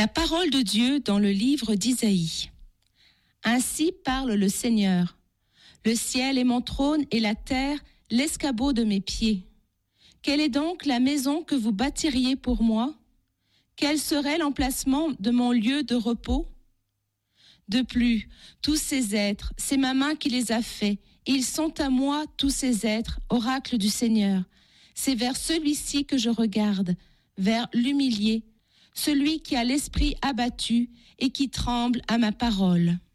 La parole de Dieu dans le livre d'Isaïe. Ainsi parle le Seigneur. Le ciel est mon trône et la terre l'escabeau de mes pieds. Quelle est donc la maison que vous bâtiriez pour moi? Quel serait l'emplacement de mon lieu de repos? De plus, tous ces êtres, c'est ma main qui les a faits. Ils sont à moi, tous ces êtres, oracle du Seigneur. C'est vers celui-ci que je regarde, vers l'humilié, celui qui a l'esprit abattu et qui tremble à ma parole.